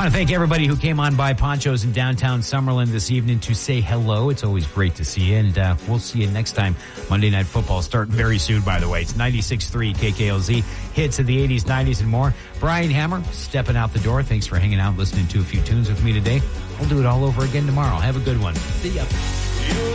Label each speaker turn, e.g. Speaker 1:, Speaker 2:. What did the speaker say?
Speaker 1: want to thank everybody who came on by Poncho's in downtown Summerlin this evening to say hello. It's always great to see you, and we'll see you next time. Monday Night Football starting very soon, by the way. It's 96.3 KKLZ, hits of the 80s, 90s, and more. Brian Hammer stepping out the door. Thanks for hanging out, listening to a few tunes with me today. We'll do it all over again tomorrow. Have a good one. See ya.